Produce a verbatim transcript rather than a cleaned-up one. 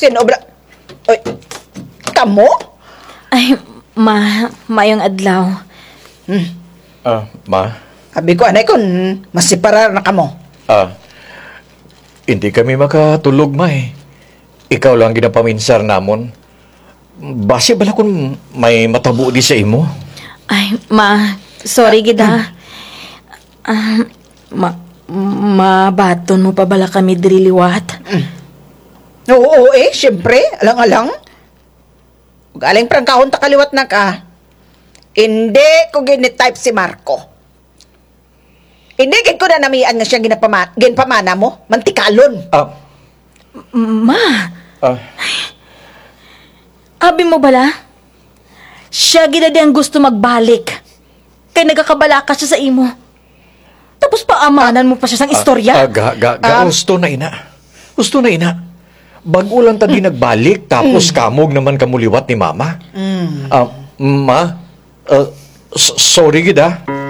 Sinobra... Oy, kamo? Ay, ma, mayong adlaw. Hmm. Ah, ma? Sabi ko, anay, kung masiparar na kamo. Ah, hindi kami makatulog, ma eh. Ikaw lang ginapaminsar namon. Basi bala kung may matabo di sa imo. Ay, ma, sorry gida. Ah, ma, mabaton mo pa bala kami diri liwat? Oo, oo eh, siyempre, alang-alang. Galing prangkahon ta kaliwat na ka. Hindi ko gini-type si Marco. Hindi gid ko na namian nga siya ginapama, ginpamana mo, mantikalon. Ah, Ma, ah, abi mo bala? Siya gida di ang gusto magbalik. Kay nagakabala ka siya sa imo. Tapos paamanan mo pa siya sang istorya. ah, ga, ga, ga, Ah. gusto na ina. Gusto na ina. Bago lang tadi nagbalik, tapos kamog naman kamuliwat ni mama. Mm. Ah, ma, ah, s- sorry gid ah.